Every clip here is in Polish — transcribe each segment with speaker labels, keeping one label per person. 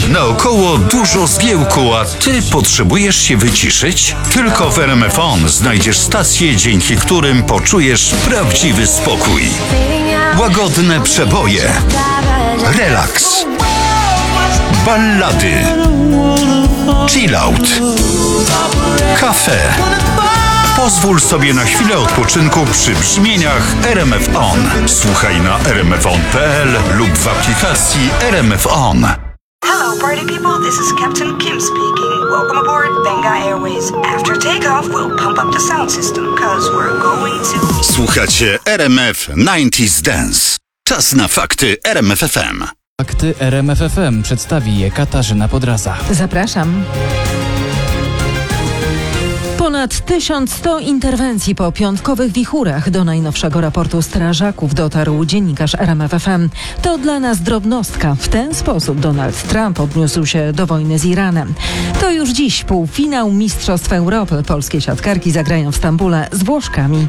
Speaker 1: Naokoło dużo zgiełku, a ty potrzebujesz się wyciszyć? Tylko w RMF On znajdziesz stacje, dzięki którym poczujesz prawdziwy spokój. Łagodne przeboje, relaks, ballady, chillout, kafe. Pozwól sobie na chwilę odpoczynku przy brzmieniach RMF On. Słuchaj na rmfon.pl lub w aplikacji RMF On.
Speaker 2: Hello, party people. This is Captain Kim speaking. Welcome aboard Benga Airways. After takeoff, we'll pump up the sound system, cause we're going to...
Speaker 1: Słuchacie RMF 90s Dance. Czas na fakty RMF FM.
Speaker 3: Fakty RMF FM przedstawi je Katarzyna Podraza.
Speaker 4: Zapraszam. Ponad 1100 interwencji po piątkowych wichurach. Do najnowszego raportu strażaków dotarł dziennikarz RMF FM. To dla nas drobnostka. W ten sposób Donald Trump odniósł się do wojny z Iranem. To już dziś półfinał Mistrzostw Europy. Polskie siatkarki zagrają w Stambule z Włoszkami.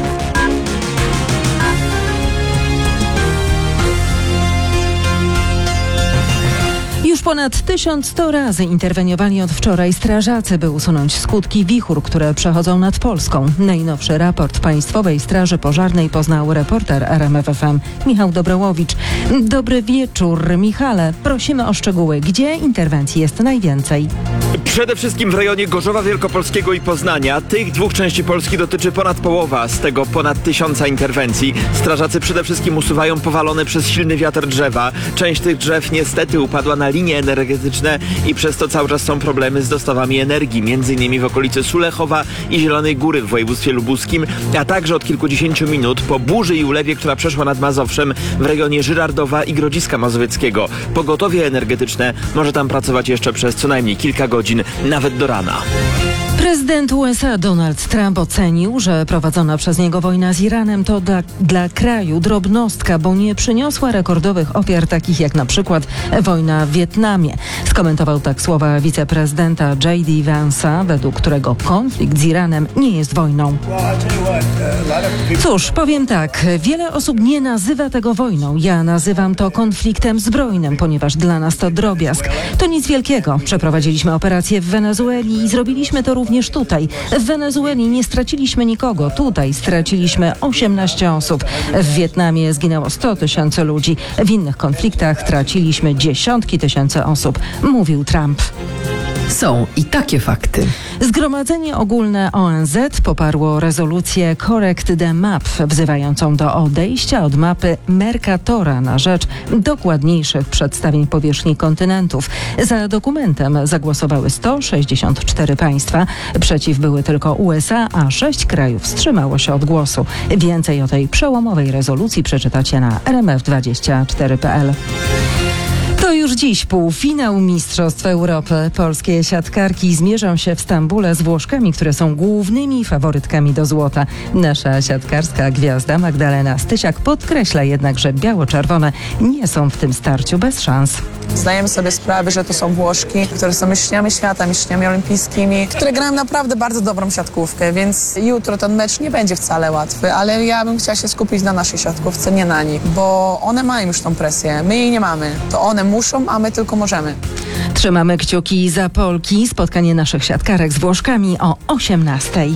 Speaker 4: Już ponad 1100 razy interweniowali od wczoraj strażacy, by usunąć skutki wichur, które przechodzą nad Polską. Najnowszy raport Państwowej Straży Pożarnej poznał reporter RMF FM Michał Dobrołowicz. Dobry wieczór, Michale. Prosimy o szczegóły. Gdzie interwencji jest najwięcej?
Speaker 5: Przede wszystkim w rejonie Gorzowa Wielkopolskiego i Poznania. Tych dwóch części Polski dotyczy ponad połowa, z tego ponad 1000 interwencji. Strażacy przede wszystkim usuwają powalone przez silny wiatr drzewa. Część tych drzew niestety upadła na linie energetyczne i przez to cały czas są problemy z dostawami energii, m.in. w okolicy Sulechowa i Zielonej Góry w województwie lubuskim, a także od kilkudziesięciu minut po burzy i ulewie, która przeszła nad Mazowszem w rejonie Żyrardowa i Grodziska Mazowieckiego. Pogotowie energetyczne może tam pracować jeszcze przez co najmniej kilka godzin, nawet do rana.
Speaker 4: Prezydent USA Donald Trump ocenił, że prowadzona przez niego wojna z Iranem to dla kraju drobnostka, bo nie przyniosła rekordowych ofiar takich jak na przykład wojna w Wietnamie. Skomentował tak słowa wiceprezydenta J.D. Vance'a, według którego konflikt z Iranem nie jest wojną. Cóż, powiem tak, wiele osób nie nazywa tego wojną. Ja nazywam to konfliktem zbrojnym, ponieważ dla nas to drobiazg. To nic wielkiego. Przeprowadziliśmy operację w Wenezueli i zrobiliśmy to również tutaj. W Wenezueli nie straciliśmy nikogo. Tutaj straciliśmy 18 osób. W Wietnamie zginęło 100 000 ludzi. W innych konfliktach traciliśmy dziesiątki tysięcy osób, mówił Trump.
Speaker 6: Są i takie fakty.
Speaker 4: Zgromadzenie Ogólne ONZ poparło rezolucję Correct the Map, wzywającą do odejścia od mapy Mercatora na rzecz dokładniejszych przedstawień powierzchni kontynentów. Za dokumentem zagłosowały 164 państwa. Przeciw były tylko USA, a 6 krajów wstrzymało się od głosu. Więcej o tej przełomowej rezolucji przeczytacie na rmf24.pl. To już dziś półfinał Mistrzostw Europy. Polskie siatkarki zmierzą się w Stambule z Włoszkami, które są głównymi faworytkami do złota. Nasza siatkarska gwiazda Magdalena Stysiak podkreśla jednak, że biało-czerwone nie są w tym starciu bez szans.
Speaker 7: Zdajemy sobie sprawę, że to są Włoszki, które są mistrzniami świata, mistrzniami olimpijskimi, które grają naprawdę bardzo dobrą siatkówkę, więc jutro ten mecz nie będzie wcale łatwy, ale ja bym chciała się skupić na naszej siatkówce, nie na nich, bo one mają już tą presję, my jej nie mamy. To one muszą, a my tylko możemy.
Speaker 4: Trzymamy kciuki za Polki. Spotkanie naszych siatkarek z Włoszkami o 18:00.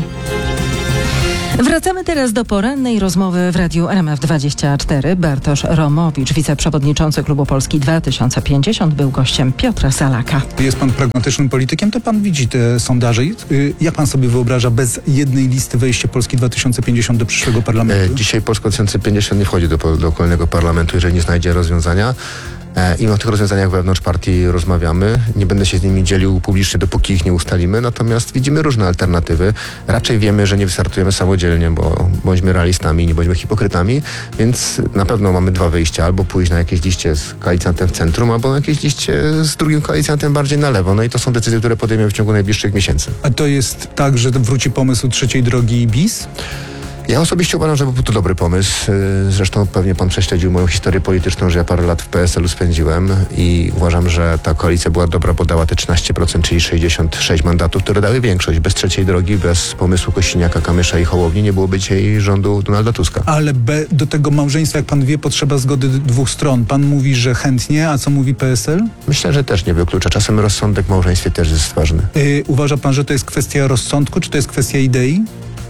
Speaker 4: Wracamy teraz do porannej rozmowy w radiu RMF24. Bartosz Romowicz, wiceprzewodniczący Klubu Polski 2050, był gościem Piotra Salaka.
Speaker 8: Jest pan pragmatycznym politykiem, to pan widzi te sondaże. Jak pan sobie wyobraża bez jednej listy wejście Polski 2050 do przyszłego parlamentu?
Speaker 9: Dzisiaj Polska 2050 nie wchodzi do kolejnego parlamentu, jeżeli nie znajdzie rozwiązania. I o tych rozwiązaniach wewnątrz partii rozmawiamy. Nie będę się z nimi dzielił publicznie, dopóki ich nie ustalimy, natomiast widzimy różne alternatywy. Raczej wiemy, że nie wystartujemy samodzielnie, bo bądźmy realistami, nie bądźmy hipokrytami, więc na pewno mamy dwa wyjścia. Albo pójść na jakieś liście z koalicjantem w centrum, albo na jakieś liście z drugim koalicjantem bardziej na lewo. No i to są decyzje, które podejmiemy w ciągu najbliższych miesięcy.
Speaker 8: A to jest tak, że wróci pomysł trzeciej drogi bis?
Speaker 9: Ja osobiście uważam, że był to dobry pomysł. Zresztą pewnie pan prześledził moją historię polityczną, że ja parę lat w PSL-u spędziłem i uważam, że ta koalicja była dobra, bo dała te 13%, czyli 66 mandatów, które dały większość. Bez trzeciej drogi, bez pomysłu Kosiniaka, Kamysza i Hołowni nie byłoby dzisiaj rządu Donalda Tuska.
Speaker 8: Ale do tego małżeństwa, jak pan wie, potrzeba zgody dwóch stron. Pan mówi, że chętnie, a co mówi PSL?
Speaker 9: Myślę, że też nie wyklucza. Czasem rozsądek w małżeństwie też jest ważny.
Speaker 8: Uważa pan, że to jest kwestia rozsądku, czy to jest kwestia idei?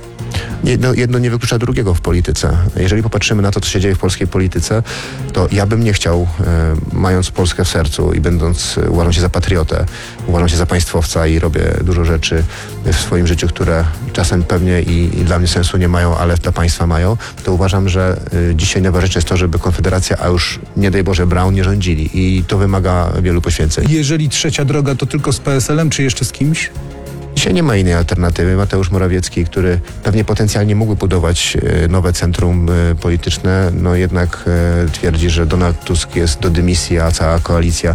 Speaker 9: Jedno nie wyklucza drugiego w polityce. Jeżeli popatrzymy na to, co się dzieje w polskiej polityce, to ja bym nie chciał, mając Polskę w sercu i uważam się za patriotę, uważam się za państwowca i robię dużo rzeczy w swoim życiu, które czasem pewnie i dla mnie sensu nie mają, ale dla państwa mają, to uważam, że dzisiaj najważniejsze jest to, żeby Konfederacja, a już nie daj Boże Braun, nie rządzili. I to wymaga wielu poświęceń.
Speaker 8: Jeżeli trzecia droga, to tylko z PSL-em, czy jeszcze z kimś?
Speaker 9: Dzisiaj nie ma innej alternatywy. Mateusz Morawiecki, który pewnie potencjalnie mógłby budować nowe centrum polityczne, no jednak twierdzi, że Donald Tusk jest do dymisji, a cała koalicja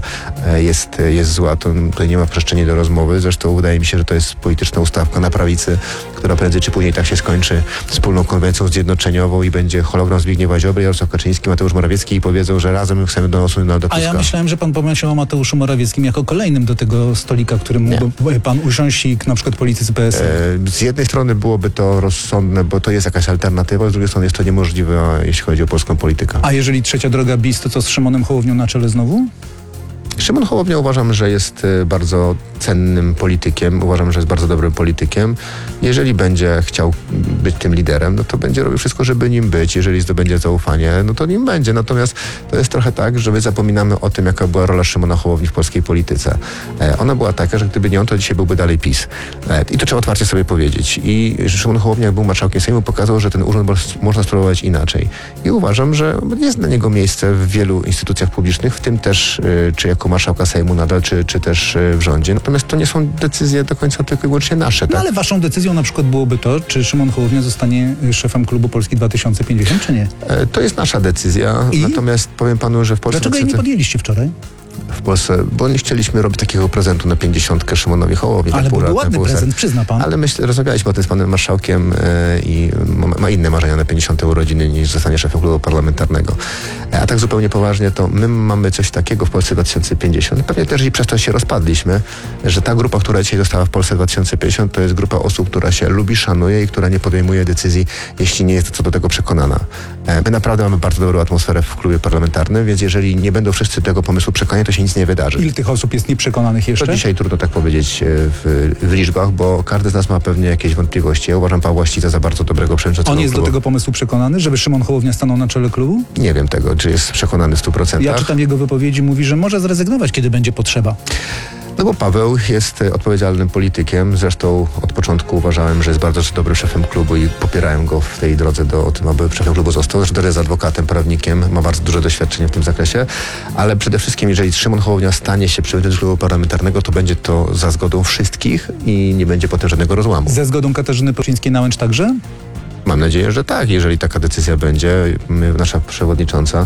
Speaker 9: jest zła. To tutaj nie ma przestrzeni do rozmowy. Zresztą wydaje mi się, że to jest polityczna ustawka na prawicy, która prędzej czy później tak się skończy wspólną konwencją zjednoczeniową i będzie hologram Zbigniewa Ziobry, Jarosław Kaczyński, Mateusz Morawiecki i powiedzą, że razem chcemy dosunąć Donalda Tuska.
Speaker 8: A ja myślałem, że pan pomyślał o Mateuszu Morawieckim jako kolejnym do tego stolika, którym mógłby pan usiąść i na przykład politycy PSL.
Speaker 9: Z jednej strony byłoby to rozsądne, bo to jest jakaś alternatywa, z drugiej strony jest to niemożliwe, jeśli chodzi o polską politykę.
Speaker 8: A jeżeli trzecia droga BiS, to co z Szymonem Hołownią na czele znowu?
Speaker 9: Szymon Hołownia uważam, że jest bardzo cennym politykiem, uważam, że jest bardzo dobrym politykiem. Jeżeli będzie chciał być tym liderem, no to będzie robił wszystko, żeby nim być. Jeżeli zdobędzie zaufanie, no to nim będzie. Natomiast to jest trochę tak, że my zapominamy o tym, jaka była rola Szymona Hołowni w polskiej polityce. Ona była taka, że gdyby nie on, to dzisiaj byłby dalej PiS. I to trzeba otwarcie sobie powiedzieć. I Szymon Hołownia, jak był marszałkiem Sejmu, pokazał, że ten urząd można spróbować inaczej. I uważam, że jest dla niego miejsce w wielu instytucjach publicznych, w tym też czy jako marszałka Sejmu nadal, czy też w rządzie. Natomiast to nie są decyzje do końca tylko i wyłącznie nasze. Tak?
Speaker 8: No ale waszą decyzją na przykład byłoby to, czy Szymon Hołownia zostanie szefem klubu Polski 2050, czy nie?
Speaker 9: To jest nasza decyzja. Natomiast powiem panu, że w Polsce...
Speaker 8: Dlaczego jej nie podjęliście wczoraj?
Speaker 9: W Polsce, bo nie chcieliśmy robić takiego prezentu na 50 Szymonowi Hołowni.
Speaker 8: Ale był ładny prezent, przyzna pan.
Speaker 9: Ale rozmawialiśmy o tym z panem marszałkiem i ma inne marzenia na 50 urodziny niż zostanie szefem klubu parlamentarnego. A tak zupełnie poważnie, to my mamy coś takiego w Polsce 2050. Pewnie też i przez to się rozpadliśmy, że ta grupa, która dzisiaj została w Polsce 2050, to jest grupa osób, która się lubi, szanuje i która nie podejmuje decyzji, jeśli nie jest co do tego przekonana. My naprawdę mamy bardzo dobrą atmosferę w klubie parlamentarnym, więc jeżeli nie będą wszyscy tego pomysłu przekonani, to się nic nie wydarzy.
Speaker 8: Ile tych osób jest nieprzekonanych jeszcze?
Speaker 9: To dzisiaj trudno tak powiedzieć w liczbach, bo każdy z nas ma pewnie jakieś wątpliwości. Ja uważam Pawła Ścica za bardzo dobrego przewodniczącego.
Speaker 8: On jest do tego pomysłu przekonany, żeby Szymon Hołownia stanął na czele klubu?
Speaker 9: Nie wiem tego, czy jest przekonany w 100%.
Speaker 8: Ja czytam jego wypowiedzi, mówi, że może zrezygnować, kiedy będzie potrzeba.
Speaker 9: No bo Paweł jest odpowiedzialnym politykiem. Zresztą od początku uważałem, że jest bardzo dobrym szefem klubu i popierałem go w tej drodze do tym, aby szefem klubu został. Zresztą jest adwokatem, prawnikiem, ma bardzo duże doświadczenie w tym zakresie. Ale przede wszystkim, jeżeli Szymon Hołownia stanie się przewodniczącym klubu parlamentarnego, to będzie to za zgodą wszystkich i nie będzie potem żadnego rozłamu.
Speaker 8: Ze zgodą Katarzyny Pełczyńskiej-Nałęcz także?
Speaker 9: Mam nadzieję, że tak. Jeżeli taka decyzja będzie, nasza przewodnicząca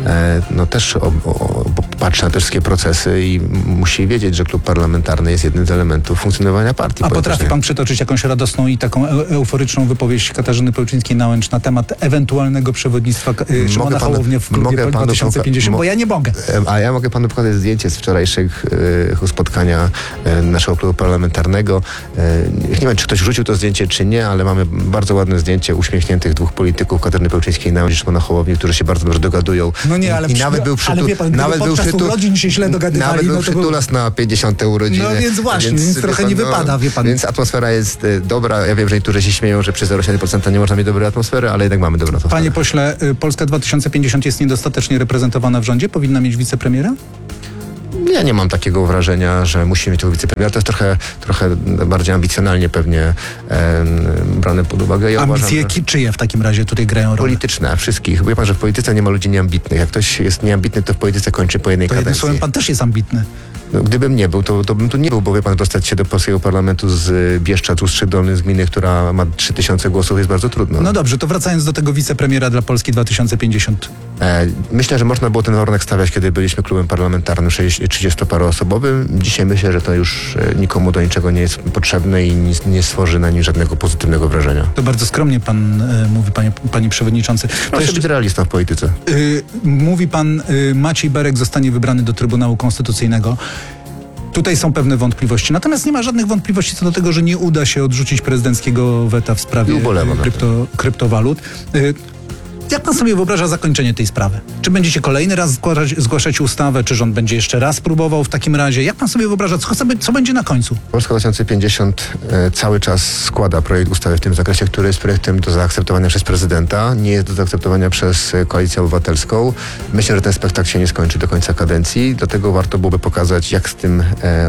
Speaker 9: też patrzy na te wszystkie procesy i musi wiedzieć, że klub parlamentarny jest jednym z elementów funkcjonowania partii.
Speaker 8: A potrafi pan przytoczyć jakąś radosną i taką euforyczną wypowiedź Katarzyny Pełczyńskiej-Nałęcz na temat ewentualnego przewodnictwa Szymona Hołownia w klubie 2050, bo ja nie mogę.
Speaker 9: A ja mogę panu pokazać zdjęcie z wczorajszego spotkania naszego klubu parlamentarnego. Nie wiem, czy ktoś wrzucił to zdjęcie, czy nie, ale mamy bardzo ładne zdjęcie uśmiechniętych dwóch polityków, Katarzyny Pełczyńskiej-Nałęcz i Szymona Hołowni, którzy się bardzo dobrze dogadują.
Speaker 8: No nie, ale
Speaker 9: nawet był
Speaker 8: urodzin się źle dogadywali.
Speaker 9: Nawet był przytulas na 50 urodziny.
Speaker 8: No więc właśnie, więc trochę nie wypada, wie pan.
Speaker 9: Więc atmosfera jest dobra. Ja wiem, że niektórzy się śmieją, że przy 0,7% nie można mieć dobrej atmosfery, ale jednak mamy dobrą atmosferę.
Speaker 8: Panie pośle, Polska 2050 jest niedostatecznie reprezentowana w rządzie? Powinna mieć wicepremiera?
Speaker 9: Ja nie mam takiego wrażenia, że musimy mieć tego wicepremiera. To jest trochę bardziej ambicjonalnie pewnie brane pod uwagę. Ja
Speaker 8: Ambicje
Speaker 9: uważam,
Speaker 8: czyje w takim razie tutaj grają rolę?
Speaker 9: Polityczne, wszystkich. Bo wie pan, że w polityce nie ma ludzi nieambitnych. Jak ktoś jest nieambitny, to w polityce kończy po jednej
Speaker 8: To jednym
Speaker 9: kadencji.
Speaker 8: słowem pan też jest ambitny.
Speaker 9: No, gdybym nie był, to bym tu nie był, bo wie pan, dostać się do polskiego parlamentu z Bieszczad, Ustrzyk Dolny, z gminy, która ma 3000 głosów, jest bardzo trudno.
Speaker 8: No dobrze, to wracając do tego wicepremiera dla Polski 2050.
Speaker 9: Myślę, że można było ten warunek stawiać, kiedy byliśmy klubem parlamentarnym 30-paroosobowym. Dzisiaj myślę, że to już nikomu do niczego nie jest potrzebne i nie stworzy na nim żadnego pozytywnego wrażenia.
Speaker 8: To bardzo skromnie pan mówi, panie przewodniczący.
Speaker 9: Proszę być realistą w polityce.
Speaker 8: Mówi pan, Maciej Berek zostanie wybrany do Trybunału Konstytucyjnego. Tutaj są pewne wątpliwości. Natomiast nie ma żadnych wątpliwości co do tego, że nie uda się odrzucić prezydenckiego weta w sprawie kryptowalut. Jak pan sobie wyobraża zakończenie tej sprawy? Czy będziecie kolejny raz zgłaszać ustawę, czy rząd będzie jeszcze raz próbował w takim razie? Jak pan sobie wyobraża, co będzie na końcu?
Speaker 9: Polska 2050 cały czas składa projekt ustawy w tym zakresie, który jest projektem do zaakceptowania przez prezydenta, nie jest do zaakceptowania przez Koalicję Obywatelską. Myślę, że ten spektakl się nie skończy do końca kadencji, dlatego warto byłoby pokazać, jak z tym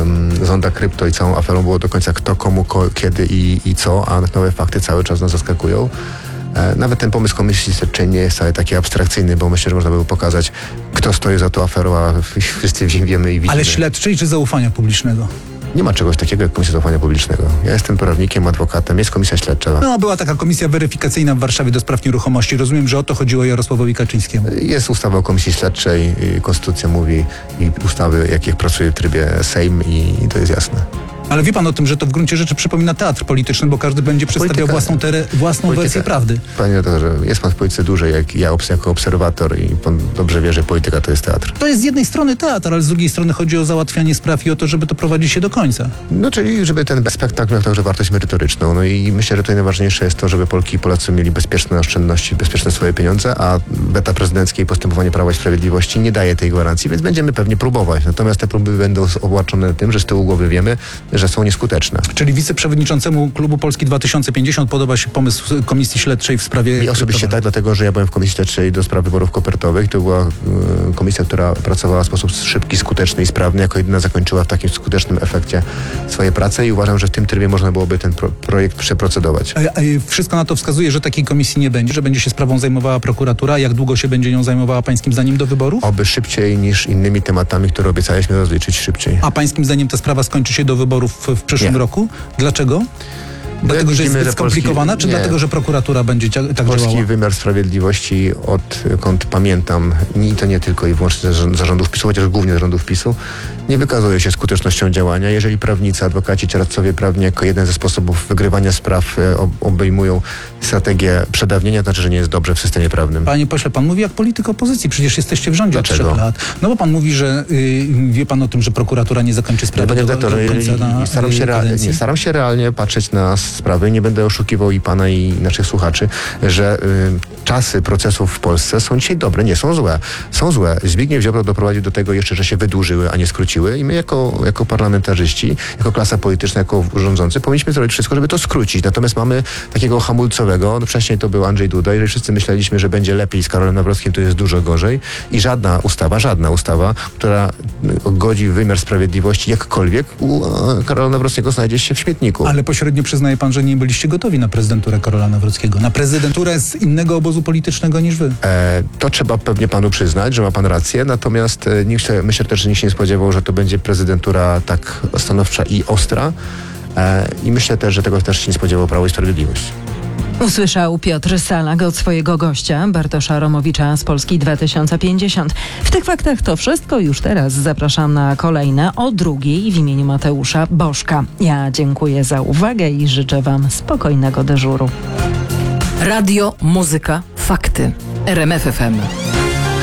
Speaker 9: zonda krypto i całą aferą było do końca kto, komu, kiedy i co, a nowe fakty cały czas nas zaskakują. Nawet ten pomysł komisji śledczej nie jest wcale taki abstrakcyjny, bo myślę, że można by było pokazać, kto stoi za tą aferą, a wszyscy wiemy i widzimy.
Speaker 8: Ale śledczej czy zaufania publicznego?
Speaker 9: Nie ma czegoś takiego jak Komisja Zaufania Publicznego. Ja jestem prawnikiem, adwokatem, jest komisja śledcza.
Speaker 8: No, była taka komisja weryfikacyjna w Warszawie do spraw nieruchomości. Rozumiem, że o to chodziło Jarosławowi Kaczyńskiemu.
Speaker 9: Jest ustawa o komisji śledczej, konstytucja mówi i ustawy, jakich pracuje w trybie Sejm i to jest jasne.
Speaker 8: Ale wie pan o tym, że to w gruncie rzeczy przypomina teatr polityczny, bo każdy będzie przedstawiał własną wersję prawdy.
Speaker 9: Panie redaktorze, jest pan w polityce dłużej jak ja jako obserwator i pan dobrze wie, że polityka to jest teatr.
Speaker 8: To jest z jednej strony teatr, ale z drugiej strony chodzi o załatwianie spraw i o to, żeby to prowadzić się do końca.
Speaker 9: No czyli żeby ten spektakl miał także wartość merytoryczną. No i myślę, że tutaj najważniejsze jest to, żeby Polki i Polacy mieli bezpieczne oszczędności, bezpieczne swoje pieniądze, a weta prezydenckie i postępowanie Prawa i Sprawiedliwości nie daje tej gwarancji, więc będziemy pewnie próbować. Natomiast te próby będą obarczone tym, że z tyłu głowy wiemy, że są nieskuteczne.
Speaker 8: Czyli wiceprzewodniczącemu klubu Polski 2050 podoba się pomysł komisji śledczej w sprawie...
Speaker 9: I osobiście tak, dlatego że ja byłem w komisji śledczej do spraw wyborów kopertowych. To była komisja, która pracowała w sposób szybki, skuteczny i sprawny. Jako jedyna zakończyła w takim skutecznym efekcie swoje prace i uważam, że w tym trybie można byłoby ten projekt przeprocedować.
Speaker 8: Wszystko na to wskazuje, że takiej komisji nie będzie, że będzie się sprawą zajmowała prokuratura. Jak długo się będzie nią zajmowała pańskim zdaniem do wyborów?
Speaker 9: Oby szybciej niż innymi tematami, które obiecaliśmy rozliczyć szybciej.
Speaker 8: A pańskim zdaniem ta sprawa skończy się do wyborów w przyszłym roku? Dlaczego? Dlatego, że jest zbyt skomplikowana, czy dlatego, że prokuratura będzie tak działała?
Speaker 9: Polski wymiar sprawiedliwości, odkąd pamiętam, i to nie tylko i wyłącznie zarządów PiS-u, chociaż głównie zarządów PiS-u, nie wykazuje się skutecznością działania. Jeżeli prawnicy, adwokaci czy radcowie prawni jako jeden ze sposobów wygrywania spraw obejmują strategię przedawnienia, to znaczy, że nie jest dobrze w systemie prawnym.
Speaker 8: Panie pośle, pan mówi jak polityk opozycji, przecież jesteście w rządzie od 3 lat. No bo pan mówi, że wie pan o tym, że prokuratura nie zakończy sprawy.
Speaker 9: Panie redaktorze, staram się realnie patrzeć na sprawy. Nie będę oszukiwał i pana, i naszych słuchaczy, że czasy procesów w Polsce są dzisiaj dobre, nie są złe. Są złe. Zbigniew Ziobro doprowadził do tego jeszcze, że się wydłużyły, a nie skróciły i my jako parlamentarzyści, jako klasa polityczna, jako rządzący powinniśmy zrobić wszystko, żeby to skrócić. Natomiast mamy takiego hamulcowego, no wcześniej to był Andrzej Duda i wszyscy myśleliśmy, że będzie lepiej z Karolem Nawrockim, to jest dużo gorzej i żadna ustawa, która godzi wymiar sprawiedliwości jakkolwiek u Karola Nawrockiego znajdzie się w śmietniku.
Speaker 8: Ale pośrednio przyznaje pan, że nie byliście gotowi na prezydenturę Karola Nawrockiego, na prezydenturę z innego obozu politycznego niż wy.
Speaker 9: To trzeba pewnie panu przyznać, że ma pan rację, natomiast myślę też, że nikt się nie spodziewał, że to będzie prezydentura tak stanowcza i ostra i myślę też, że tego też się nie spodziewał Prawo i Sprawiedliwość.
Speaker 4: Usłyszał Piotr Salak od swojego gościa, Bartosza Romowicza z Polski 2050. W tych faktach to wszystko. Już teraz zapraszam na kolejne o 2:00 w imieniu Mateusza Bożka. Ja dziękuję za uwagę i życzę wam spokojnego dyżuru.
Speaker 6: Radio, muzyka, fakty. RMF FM.